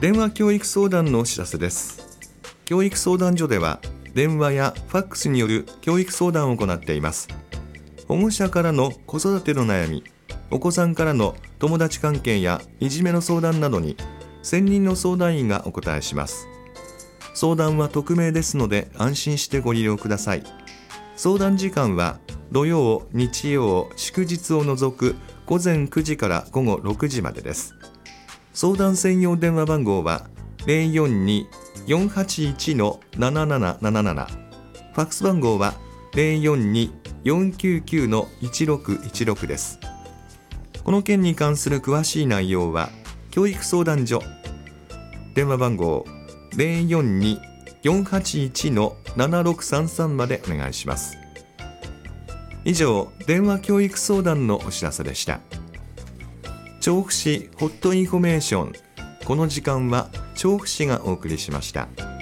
電話教育相談のお知らせです。教育相談所では電話やファックスによる教育相談を行っています。保護者からの子育ての悩み、お子さんからの友達関係やいじめの相談などに専任の相談員がお答えします。相談は匿名ですので安心してご利用ください。相談時間は土曜、日曜、祝日を除く午前9時から午後6時までです。相談専用電話番号は 042-481-7777、ファックス番号は 042-499-1616 です。この件に関する詳しい内容は教育相談所電話番号 042-481-7633 までお願いします。以上、電話教育相談のお知らせでした。調布市ホットインフォメーション、この時間は調布市がお送りしました。